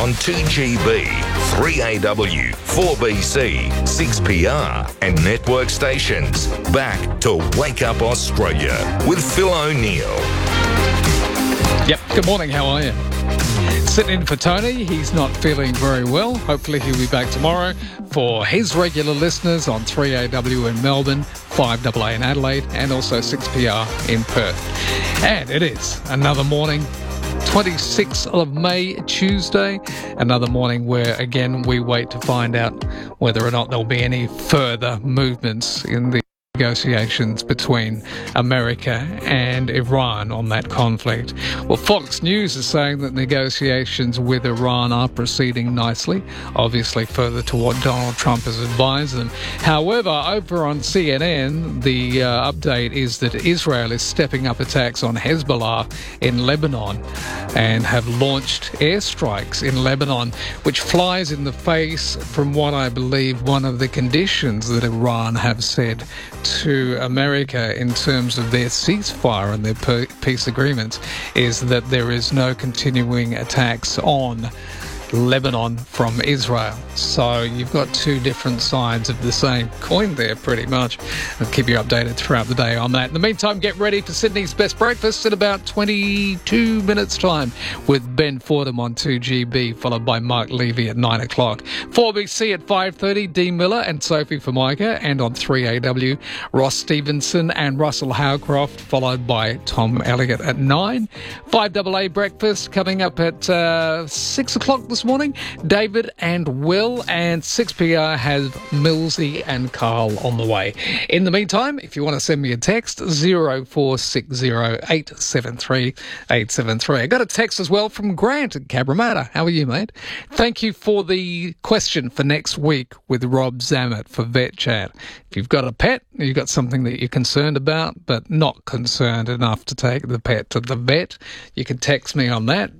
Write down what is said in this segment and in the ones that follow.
on 2GB, 3AW, 4BC, 6PR and network stations. Back to Wake Up Australia with Phil O'Neill. Yep, good morning, how are you? Sitting in for Tony, he's not feeling very well. Hopefully he'll be back tomorrow. For his regular listeners on 3AW in Melbourne, 5AA in Adelaide and also 6PR in Perth. And it is another morning, 26th of May, Tuesday. Another morning where, again, we wait to find out whether or not there'll be any further movements in the negotiations between America and Iran on that conflict. Well, Fox News is saying that negotiations with Iran are proceeding nicely, obviously further to what Donald Trump has advised them. However, over on CNN, the update is that Israel is stepping up attacks on Hezbollah in Lebanon and have launched airstrikes in Lebanon, which flies in the face from what I believe one of the conditions that Iran have said to America in terms of their ceasefire and their peace agreements is that there is no continuing attacks on Lebanon from Israel. So you've got two different sides of the same coin there, pretty much. I'll keep you updated throughout the day on that. In the meantime, get ready for Sydney's Best Breakfast in about 22 minutes' time with Ben Fordham on 2GB, followed by Mark Levy at 9 o'clock. 4BC at 5:30, Dee Miller and Sophie Formica, and on 3AW, Ross Stevenson and Russell Howcroft, followed by Tom Elliott at 9. 5AA Breakfast coming up at 6 o'clock this morning. David and Will, and 6PR has Millsy and Carl on the way. In the meantime, if you want to send me a text, 0460873873. I got a text as well from Grant at Cabramatta. How are you, mate? Thank you for the question for next week with Rob Zammit for Vet Chat. If you've got a pet, you've got something that you're concerned about, but not concerned enough to take the pet to the vet, you can text me on that,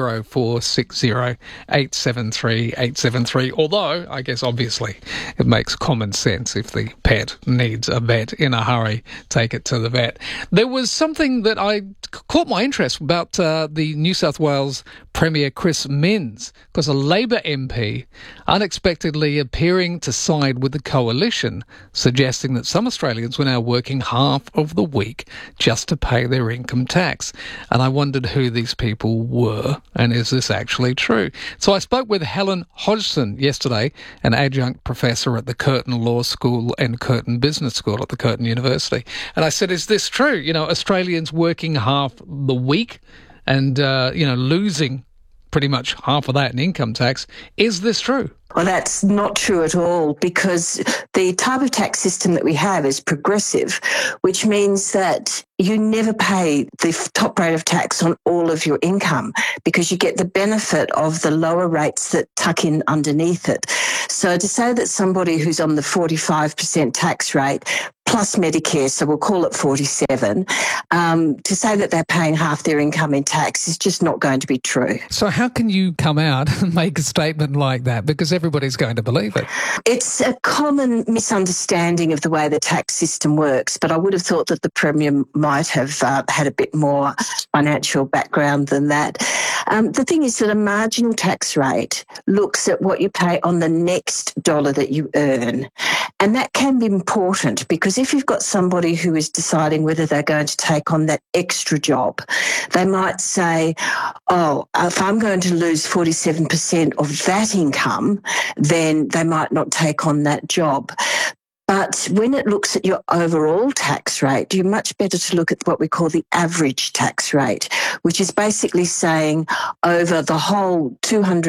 0460873873. Although, I guess obviously it makes common sense if the pet needs a vet in a hurry, take it to the vet. There was something that caught my interest about the New South Wales Premier Chris Minns, because a Labor MP unexpectedly appearing to side with the coalition, suggesting that some Australians were now working half of the week just to pay their income tax. And I wondered who these people were, and is this actually true? So I spoke with Helen Hodgson yesterday, an adjunct professor at the Curtin Law School and Curtin Business School at the Curtin University. And I said, is this true? You know, Australians working half the week and, losing pretty much half of that in income tax. Is this true? Well, that's not true at all, because the type of tax system that we have is progressive, which means that you never pay the top rate of tax on all of your income because you get the benefit of the lower rates that tuck in underneath it. So to say that somebody who's on the 45% tax rate plus Medicare, so we'll call it 47, to say that they're paying half their income in tax is just not going to be true. So how can you come out and make a statement like that? Because everybody's going to believe it. It's a common misunderstanding of the way the tax system works, but I would have thought that the Premier might have had a bit more financial background than that. The thing is that a marginal tax rate looks at what you pay on the next dollar that you earn. And that can be important, because if you've got somebody who is deciding whether they're going to take on that extra job, they might say, if I'm going to lose 47% of that income, then they might not take on that job. But when it looks at your overall tax rate, you're much better to look at what we call the average tax rate, which is basically saying over the whole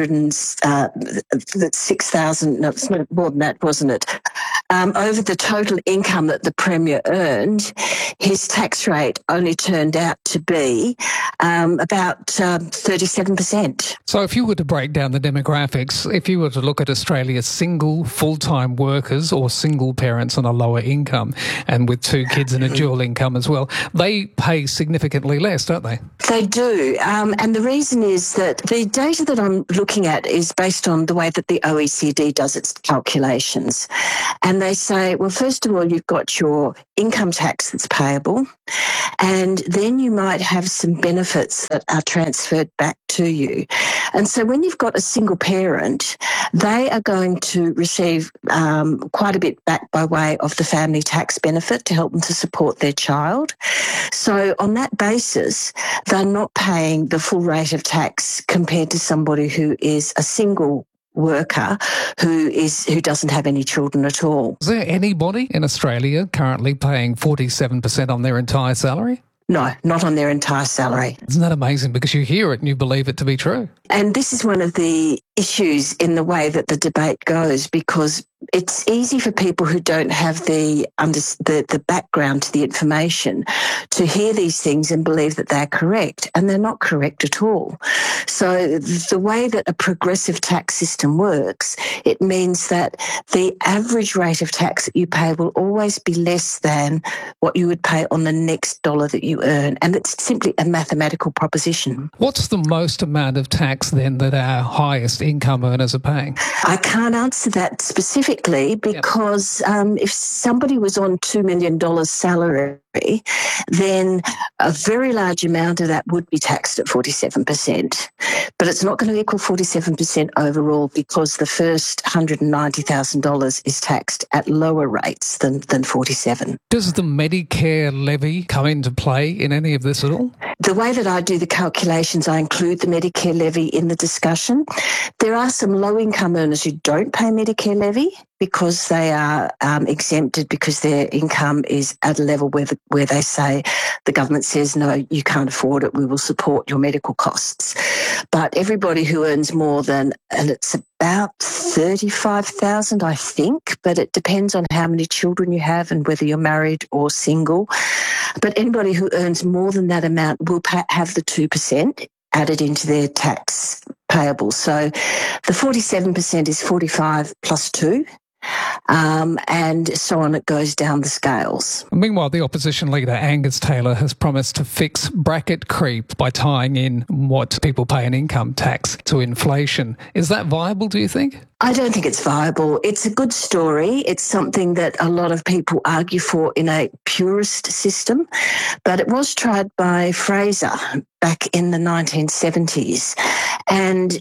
206,000, no, it's not more than that, wasn't it? Over the total income that the Premier earned, his tax rate only turned out to be about 37%. So if you were to break down the demographics, if you were to look at Australia's single full-time workers or single parents on a lower income and with two kids and a dual income as well, they pay significantly less, don't they? They do. And the reason is that the data that I'm looking at is based on the way that the OECD does its calculations. And And they say, well, first of all, you've got your income tax that's payable, and then you might have some benefits that are transferred back to you. And so when you've got a single parent, they are going to receive quite a bit back by way of the family tax benefit to help them to support their child. So on that basis, they're not paying the full rate of tax compared to somebody who is a single worker who doesn't have any children at all. Is there anybody in Australia currently paying 47% on their entire salary? No, not on their entire salary. Isn't that amazing? Because you hear it and you believe it to be true. And this is one of the issues in the way that the debate goes, because it's easy for people who don't have the background to the information to hear these things and believe that they're correct, and they're not correct at all. So the way that a progressive tax system works, it means that the average rate of tax that you pay will always be less than what you would pay on the next dollar that you earn, and it's simply a mathematical proposition. What's the most amount of tax then that our highest income earners are paying? I can't answer that specifically because if somebody was on $2 million salary, then a very large amount of that would be taxed at 47%. But it's not going to equal 47% overall, because the first $190,000 is taxed at lower rates than 47%. Does the Medicare levy come into play in any of this at all? The way that I do the calculations, I include the Medicare levy in the discussion. There are some low-income earners who don't pay Medicare levy because they are exempted because their income is at a level where they say, the government says, no, you can't afford it, we will support your medical costs. But everybody who earns more than, and it's about $35,000, I think, but it depends on how many children you have and whether you're married or single. But anybody who earns more than that amount will have the 2% added into their tax payable. So the 47% is 45 plus 2. And so on, it goes down the scales. Meanwhile, the opposition leader Angus Taylor has promised to fix bracket creep by tying in what people pay in income tax to inflation. Is that viable, do you think? I don't think it's viable. It's a good story. It's something that a lot of people argue for in a purist system, but it was tried by Fraser back in the 1970s, and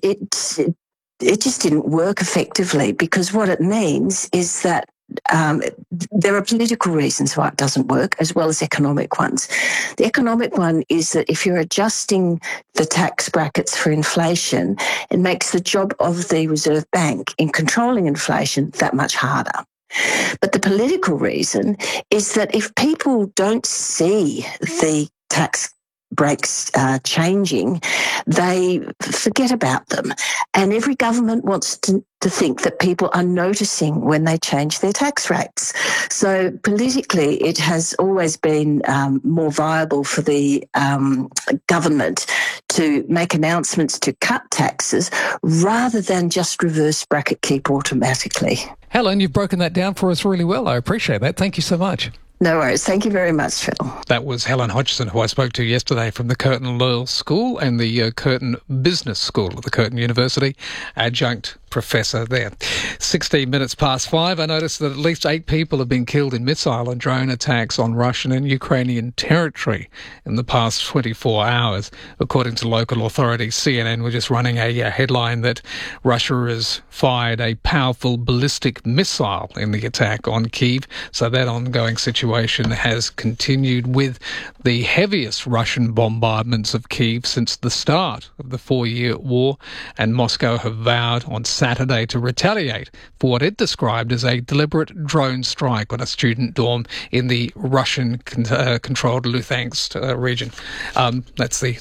it just didn't work effectively, because what it means is that there are political reasons why it doesn't work, as well as economic ones. The economic one is that if you're adjusting the tax brackets for inflation, it makes the job of the Reserve Bank in controlling inflation that much harder. But the political reason is that if people don't see the tax breaks changing, they forget about them. And every government wants to think that people are noticing when they change their tax rates. So politically, it has always been more viable for the government to make announcements to cut taxes rather than just reverse bracket keep automatically. Helen, you've broken that down for us really well. I appreciate that. Thank you so much. No worries. Thank you very much, Phil. That was Helen Hodgson, who I spoke to yesterday from the Curtin Law School and the Curtin Business School at the Curtin University, adjunct professor there. 16 minutes past 5. I noticed that at least 8 people have been killed in missile and drone attacks on Russian and Ukrainian territory in the past 24 hours. According to local authorities, CNN were just running a headline that Russia has fired a powerful ballistic missile in the attack on Kyiv. So that ongoing situation has continued, with the heaviest Russian bombardments of Kyiv since the start of the 4-year war, and Moscow have vowed on Saturday to retaliate for what it described as a deliberate drone strike on a student dorm in the Russian-controlled Luhansk region. That's the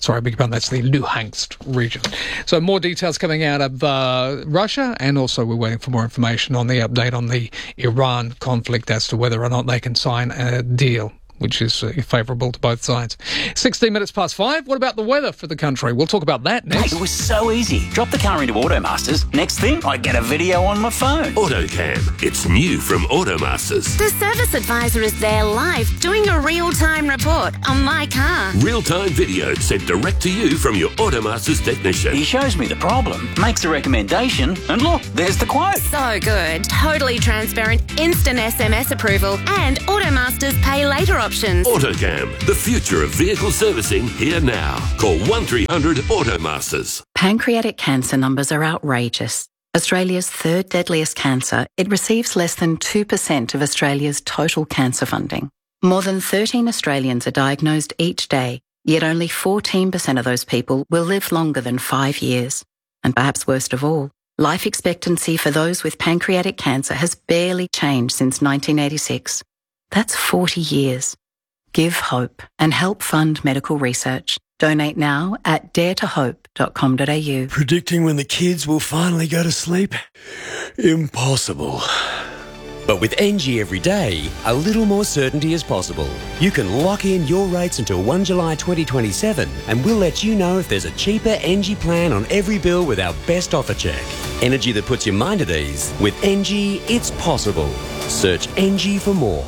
Luhansk region. So more details coming out of Russia, and also we're waiting for more information on the update on the Iran conflict as to whether or not they can sign a deal which is favourable to both sides. 16 minutes past 5. What about the weather for the country? We'll talk about that next. Mate, it was so easy. Drop the car into Automasters. Next thing, I get a video on my phone. AutoCam. It's new from Automasters. The service advisor is there live doing a real-time report on my car. Real-time video sent direct to you from your Automasters technician. He shows me the problem, makes a recommendation, and look, there's the quote. So good. Totally transparent, instant SMS approval, and Automasters pay later options. AutoCam. The future of vehicle servicing here now. Call 1300 Automasters. Pancreatic cancer numbers are outrageous. Australia's third deadliest cancer, it receives less than 2% of Australia's total cancer funding. More than 13 Australians are diagnosed each day, yet only 14% of those people will live longer than 5 years. And perhaps worst of all, life expectancy for those with pancreatic cancer has barely changed since 1986. That's 40 years. Give hope and help fund medical research. Donate now at daretohope.com.au. Predicting when the kids will finally go to sleep? Impossible. But with NG every day, a little more certainty is possible. You can lock in your rates until 1 July 2027 and we'll let you know if there's a cheaper NG plan on every bill with our best offer check. Energy that puts your mind at ease. With NG, it's possible. Search NG for more.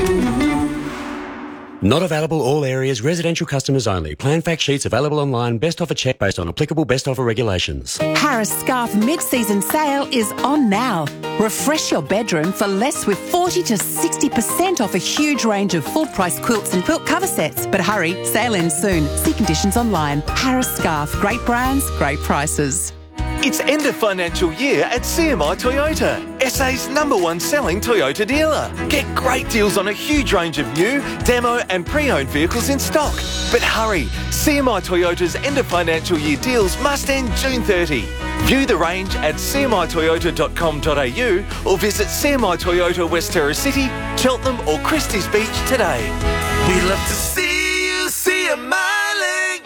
Not available all areas, residential customers only. Plan fact sheets available online. Best offer check based on applicable best offer regulations. Harris Scarf mid-season sale is on now. Refresh your bedroom for less with 40 to 60% off a huge range of full-price quilts and quilt cover sets. But hurry, sale ends soon. See conditions online. Harris Scarf. Great brands, great prices. It's end of financial year at CMI Toyota, SA's #1 selling Toyota dealer. Get great deals on a huge range of new, demo and pre-owned vehicles in stock. But hurry, CMI Toyota's end of financial year deals must end June 30. View the range at cmitoyota.com.au or visit CMI Toyota West Terra City, Cheltenham or Christie's Beach today. We'd love to see you CMI-ling.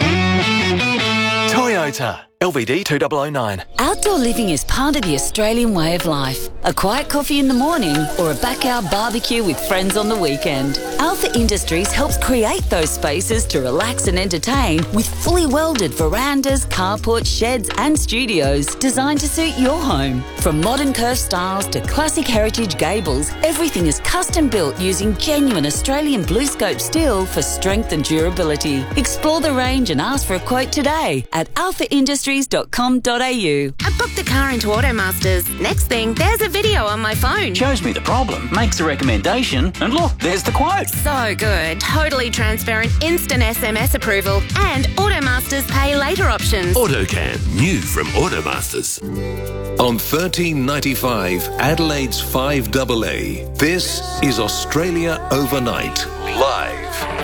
Toyota. LVD 2009. Outdoor living is part of the Australian way of life. A quiet coffee in the morning or a backyard barbecue with friends on the weekend. Alpha Industries helps create those spaces to relax and entertain with fully welded verandas, carports, sheds and studios designed to suit your home. From modern curved styles to classic heritage gables, everything is custom built using genuine Australian BlueScope steel for strength and durability. Explore the range and ask for a quote today at alphaindustries.com.au. I booked the car into Automasters. Next thing, there's a video on my phone. Shows me the problem, makes a recommendation, and look, there's the quote. So good. Totally transparent, instant SMS approval, and Automasters pay later options. AutoCam. New from Automasters. On 1395 Adelaide's 5AA, this is Australia Overnight. Live.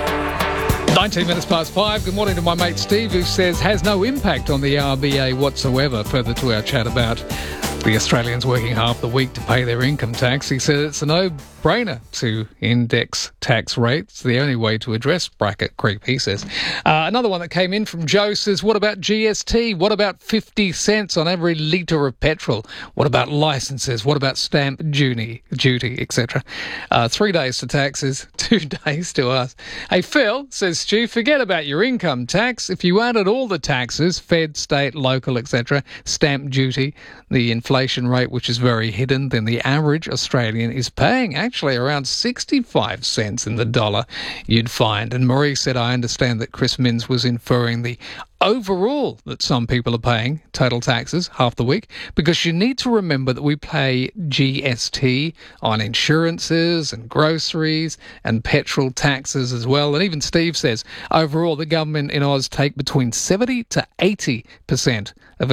19 minutes past 5. Good morning to my mate Steve, who says has no impact on the RBA whatsoever. Further to our chat about the Australians working half the week to pay their income tax. He said it's a no-brainer to index tax rates. The only way to address bracket creep, he says. Another one that came in from Joe says, what about GST? What about 50 cents on every litre of petrol? What about licences? What about stamp duty, etc.? 3 days to taxes, 2 days to us. Hey, Phil, says Stu, forget about your income tax. If you added all the taxes, fed, state, local, etc., stamp duty, the inflation rate, which is very hidden, then the average Australian is paying actually around 65 cents in the dollar, you'd find. And Marie said, I understand that Chris Minns was inferring the overall that some people are paying total taxes half the week, because you need to remember that we pay GST on insurances and groceries and petrol taxes as well. And even Steve says overall the government in Oz take between 70 to 80% of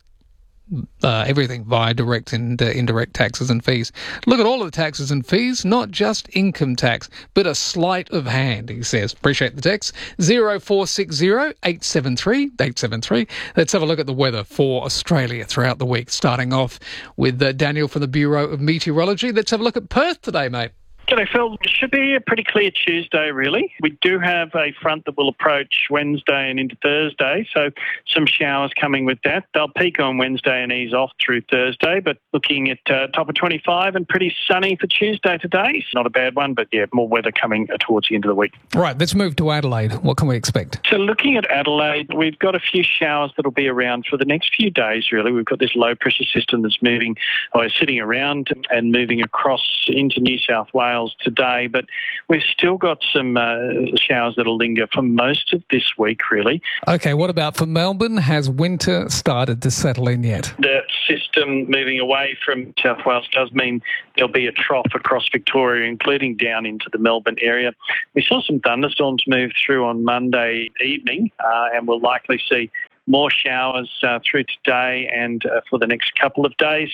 everything via direct and indirect taxes and fees. Look at all of the taxes and fees, not just income tax, but a sleight of hand, he says. Appreciate the text. 0460 873 873. Let's have a look at the weather for Australia throughout the week, starting off with Daniel from the Bureau of Meteorology. Let's have a look at Perth today, mate. G'day, Phil. It should be a pretty clear Tuesday, really. We do have a front that will approach Wednesday and into Thursday, so some showers coming with that. They'll peak on Wednesday and ease off through Thursday, but looking at top of 25 and pretty sunny for Tuesday today. It's not a bad one, but yeah, more weather coming towards the end of the week. Right, let's move to Adelaide. What can we expect? So looking at Adelaide, we've got a few showers that'll be around for the next few days, really. We've got this low pressure system that's sitting around and moving across into New South Wales today, but we've still got some showers that'll linger for most of this week, really. Okay, what about for Melbourne? Has winter started to settle in yet? The system moving away from South Wales does mean there'll be a trough across Victoria, including down into the Melbourne area. We saw some thunderstorms move through on Monday evening, and we'll likely see more showers through today and for the next couple of days.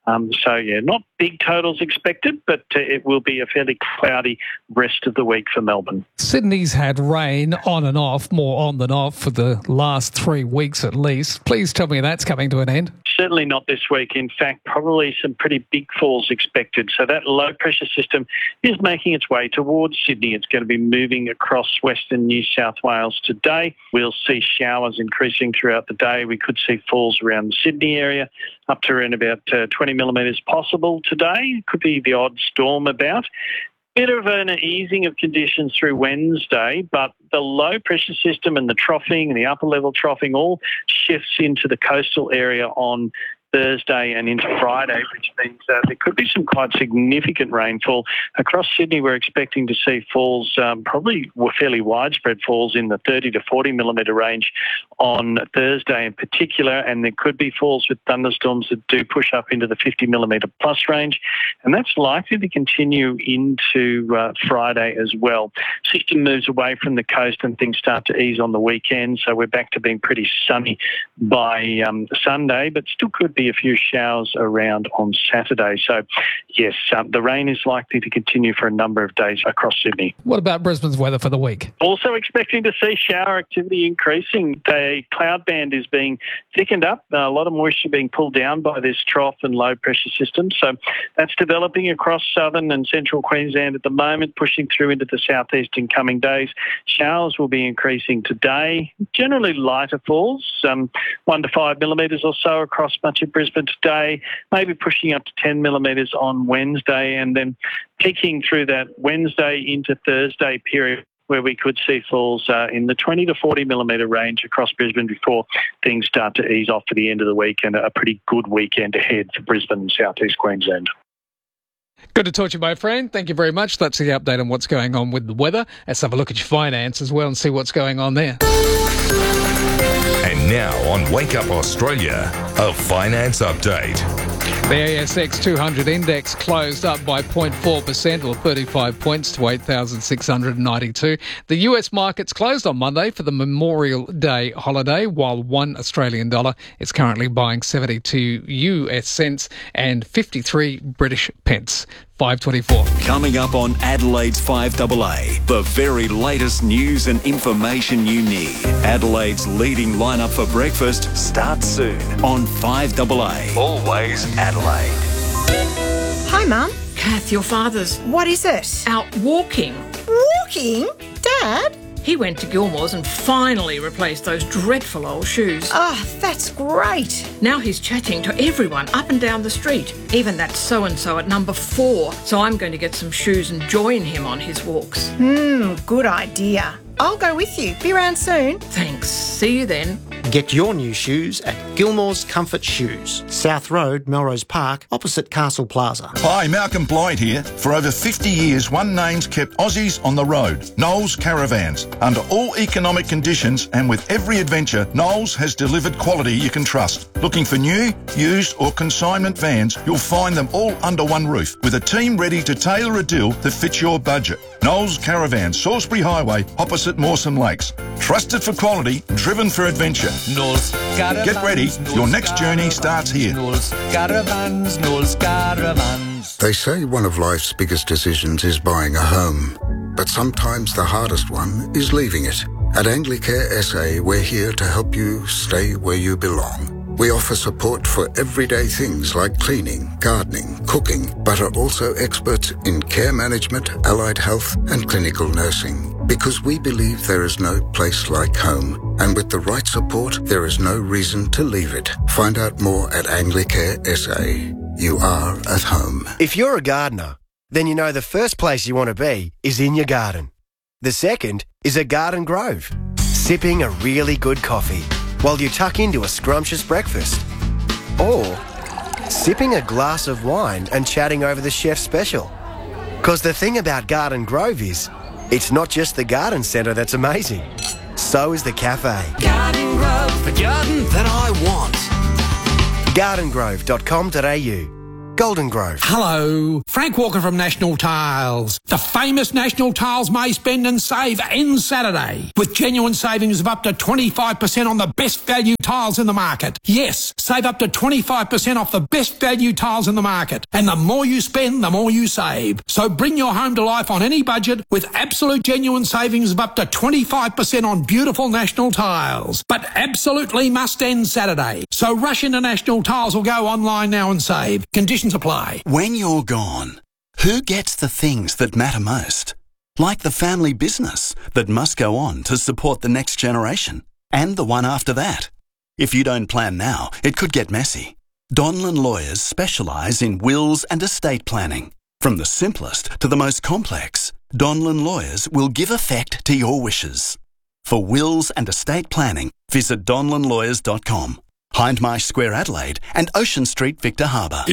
Not big totals expected, but it will be a fairly cloudy rest of the week for Melbourne. Sydney's had rain on and off, more on than off, for the last 3 weeks at least. Please tell me that's coming to an end. Certainly not this week. In fact, probably some pretty big falls expected. So that low pressure system is making its way towards Sydney. It's going to be moving across western New South Wales today. We'll see showers increasing throughout the day. We could see falls around the Sydney area, up to around about 20 millimetres possible today. Could be the odd storm about. Bit of an easing of conditions through Wednesday, but the low pressure system and the troughing and the upper level troughing all shifts into the coastal area on Thursday and into Friday, which means there could be some quite significant rainfall. Across Sydney, we're expecting to see falls, probably fairly widespread falls in the 30 to 40 millimetre range on Thursday in particular, and there could be falls with thunderstorms that do push up into the 50 millimetre plus range, and that's likely to continue into Friday as well. System moves away from the coast and things start to ease on the weekend, so we're back to being pretty sunny by Sunday, but still could be a few showers around on Saturday. So, yes, the rain is likely to continue for a number of days across Sydney. What about Brisbane's weather for the week? Also expecting to see shower activity increasing. The cloud band is being thickened up. A lot of moisture being pulled down by this trough and low pressure system. So that's developing across southern and central Queensland at the moment, pushing through into the southeast in coming days. Showers will be increasing today. Generally lighter falls, 1 to 5 millimetres or so across much of Brisbane today, maybe pushing up to 10 millimetres on Wednesday, and then peaking through that Wednesday into Thursday period where we could see falls in the 20 to 40 millimetre range across Brisbane before things start to ease off for the end of the week, and a pretty good weekend ahead for Brisbane and southeast Queensland. Good to talk to you, my friend. Thank you very much. That's the update on what's going on with the weather. Let's have a look at your finance as well and see what's going on there. And now on Wake Up Australia, a finance update. The ASX 200 index closed up by 0.4% or 35 points to 8,692. The US markets closed on Monday for the Memorial Day holiday, while $1 Australian dollar is currently buying 72 US cents and 53 British pence. 5:24. Coming up on Adelaide's 5AA, the very latest news and information you need. Adelaide's leading lineup for breakfast starts soon on 5AA. Always Adelaide. Hi, Mum. Kath, your father's... What is it? Out walking. Walking? Dad? He went to Gilmore's and finally replaced those dreadful old shoes. Oh, that's great. Now he's chatting to everyone up and down the street, even that so-and-so at number 4. So I'm going to get some shoes and join him on his walks. Good idea. I'll go with you. Be around soon. Thanks. See you then. Get your new shoes at Gilmore's Comfort Shoes, South Road, Melrose Park, opposite Castle Plaza. Hi, Malcolm Blight here. For over 50 years, one name's kept Aussies on the road, Knowles Caravans. Under all economic conditions and with every adventure, Knowles has delivered quality you can trust. Looking for new, used or consignment vans, you'll find them all under one roof, with a team ready to tailor a deal that fits your budget. Knowles Caravans, Salisbury Highway, opposite Mawson Lakes. Trusted for quality, driven for adventure. Knowles Caravans. Get ready, your next journey starts here. Knowles Caravans, Knowles Caravans. They say one of life's biggest decisions is buying a home. But sometimes the hardest one is leaving it. At Anglicare SA, we're here to help you stay where you belong. We offer support for everyday things like cleaning, gardening, cooking, but are also experts in care management, allied health, and clinical nursing. Because we believe there is no place like home, and with the right support, there is no reason to leave it. Find out more at Anglicare SA. You are at home. If you're a gardener, then you know the first place you want to be is in your garden. The second is a garden grove, sipping a really good coffee while you tuck into a scrumptious breakfast. Or sipping a glass of wine and chatting over the chef's special. Because the thing about Garden Grove is, it's not just the garden centre that's amazing. So is the cafe. Garden Grove, the garden that I want. gardengrove.com.au. Golden Grove. Hello, Frank Walker from National Tiles. The famous National Tiles May Spend and Save ends Saturday with genuine savings of up to 25% on the best value tiles in the market. Yes, save up to 25% off the best value tiles in the market. And the more you spend, the more you save. So bring your home to life on any budget with absolute genuine savings of up to 25% on beautiful National Tiles. But absolutely must end Saturday. So rush into National Tiles or go online now and save. Conditions apply. When you're gone, who gets the things that matter most? Like the family business that must go on to support the next generation and the one after that. If you don't plan now, it could get messy. Donlan Lawyers specialise in wills and estate planning. From the simplest to the most complex, Donlan Lawyers will give effect to your wishes. For wills and estate planning, visit donlanlawyers.com. Hindmarsh Square, Adelaide, and Ocean Street, Victor Harbour.